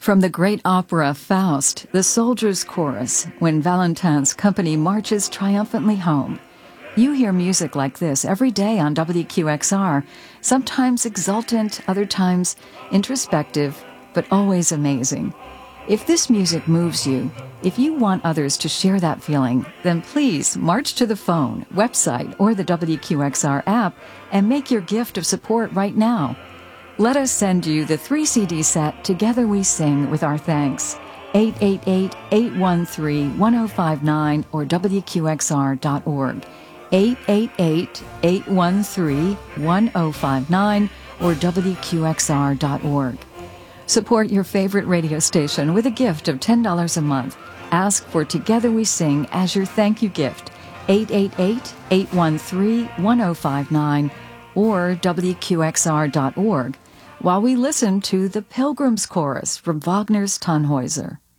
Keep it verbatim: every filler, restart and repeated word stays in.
From the great opera Faust, the Soldier's Chorus, when Valentin's company marches triumphantly home. You hear music like this every day on W Q X R, sometimes exultant, other times introspective, but always amazing. If this music moves you, if you want others to share that feeling, then please march to the phone, website, or the W Q X R app and make your gift of support right now. Let us send you the three C D set Together We Sing with our thanks. eight eight eight, eight one three, one zero five nine or W Q X R dot org. eight eight eight, eight one three, one zero five nine or W Q X R dot org. Support your favorite radio station with a gift of ten dollars a month. Ask for Together We Sing as your thank you gift. eight eight eight, eight one three, one zero five nine or W Q X R dot org while we listen to the Pilgrim's Chorus from Wagner's Tannhäuser.